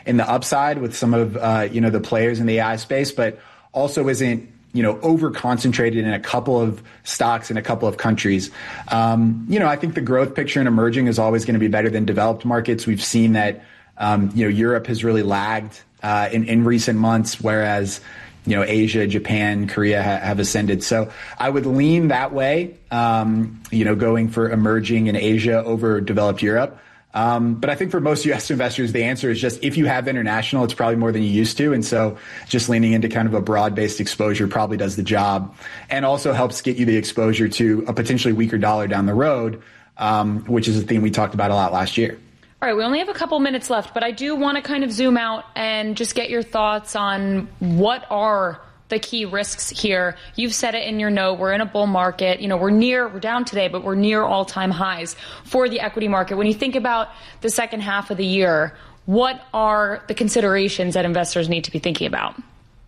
in the upside with some of, the players in the AI space, but also isn't, over concentrated in a couple of stocks in a couple of countries. I think the growth picture in emerging is always going to be better than developed markets. We've seen that, Europe has really lagged in recent months, whereas, Asia, Japan, Korea have ascended. So I would lean that way, going for emerging in Asia over developed Europe. But I think for most U.S. investors, the answer is just if you have international, it's probably more than you used to. And so just leaning into kind of a broad-based exposure probably does the job and also helps get you the exposure to a potentially weaker dollar down the road, which is a theme we talked about a lot last year. All right, we only have a couple minutes left, but I do want to kind of zoom out and just get your thoughts on what are the key risks here. You've said it in your note. We're in a bull market. We're down today, but we're near all-time highs for the equity market. When you think about the second half of the year, what are the considerations that investors need to be thinking about?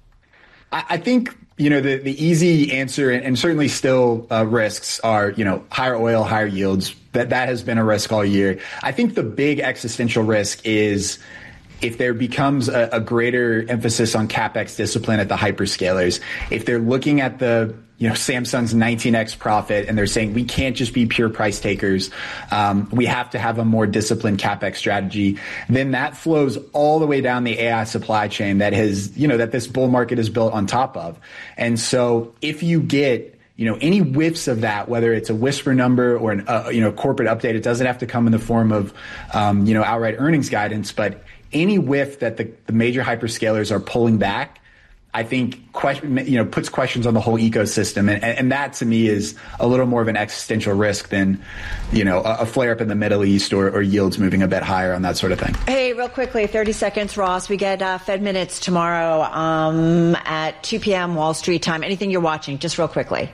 I think, the easy answer and certainly still risks are, higher oil, higher yields. That has been a risk all year. I think the big existential risk is if there becomes a greater emphasis on CapEx discipline at the hyperscalers, if they're looking at the, Samsung's 19x profit and they're saying we can't just be pure price takers, we have to have a more disciplined CapEx strategy, then that flows all the way down the AI supply chain that has, that this bull market is built on top of. And so if you get any whiffs of that, whether it's a whisper number or an, corporate update, it doesn't have to come in the form of, outright earnings guidance, but any whiff that the major hyperscalers are pulling back, I think puts questions on the whole ecosystem. And that to me is a little more of an existential risk than, a flare up in the Middle East or yields moving a bit higher on that sort of thing. Hey, real quickly, 30 seconds, Ross. We get Fed Minutes tomorrow at 2 p.m. Wall Street time. Anything you're watching, just real quickly.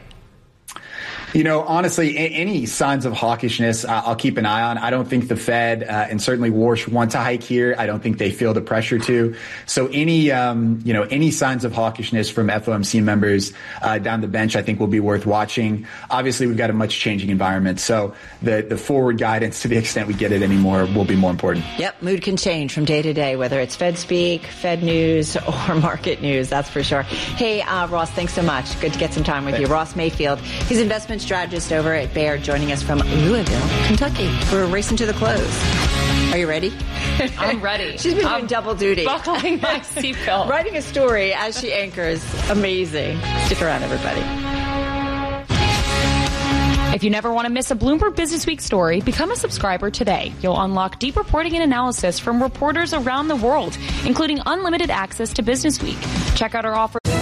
Honestly, any signs of hawkishness, I'll keep an eye on. I don't think the Fed and certainly Warsh want to hike here. I don't think they feel the pressure to. So any signs of hawkishness from FOMC members down the bench, I think will be worth watching. Obviously, we've got a much changing environment. So the forward guidance, to the extent we get it anymore, will be more important. Yep. Mood can change from day to day, whether it's Fed speak, Fed news, or market news. That's for sure. Hey, Ross, thanks so much. Good to get some time with you. Ross Mayfield. He's investment strategist over at Baird, joining us from Louisville, Kentucky. We're racing to the close. Are you ready? I'm ready. She's been doing double duty. Buckling my seatbelt. Writing a story as she anchors. Amazing. Stick around, everybody. If you never want to miss a Bloomberg Business Week story, become a subscriber today. You'll unlock deep reporting and analysis from reporters around the world, including unlimited access to Business Week. Check out our offer.